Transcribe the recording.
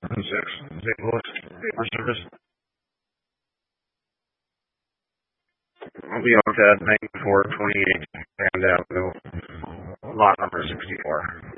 6, St. Louis, our service. I'll be on at 9428 Grand Avenue, lot number 64.